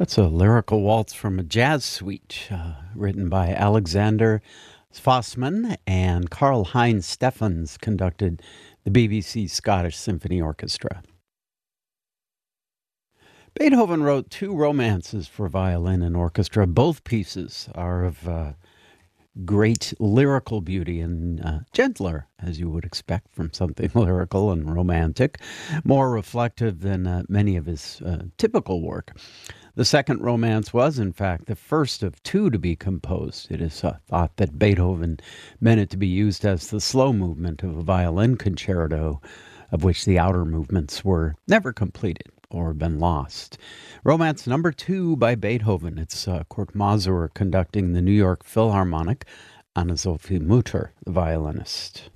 That's a lyrical waltz from a jazz suite written by Alexander Fossman and Karl Heinz Steffens conducted the BBC Scottish Symphony Orchestra. Beethoven wrote two romances for violin and orchestra. Both pieces are of great lyrical beauty and gentler, as you would expect from something lyrical and romantic, more reflective than many of his typical work. The second romance was, in fact, the first of two to be composed. It is thought that Beethoven meant it to be used as the slow movement of a violin concerto, of which the outer movements were never completed or been lost. Romance number 2 by Beethoven. It's Kurt Masur conducting the New York Philharmonic, Anna-Sophie Mutter, the violinist.